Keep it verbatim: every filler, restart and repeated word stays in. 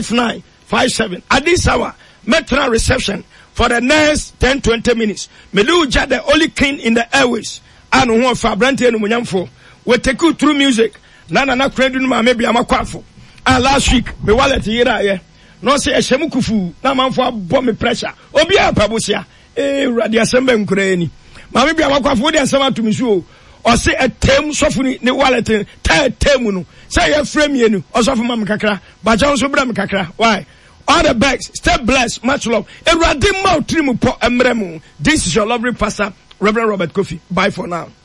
five nine five seven. At this hour, Metra reception for the next ten to twenty minutes. Melu Uja, the only king in the airways. And one for Brante and Munyamfo. We take you through music. Nana na credit ma maybe I'm a quaffo. And last week, me wallet here. No say a shemukufu. Na man for bomb pressure. Obia pabusia. Eh, radia sembe mkureni. Ma maybe I'm a quaffo. They are to me show. Or say a term softening the wallet. Tie term. Say a frame yenu. Or soften mam kakra. But John Sobram kakra. Why? All the bags. Stay blessed. Much love. A radim mouth trimu po emremu. This is your lovely pastor, Reverend Robert Kofi. Bye for now.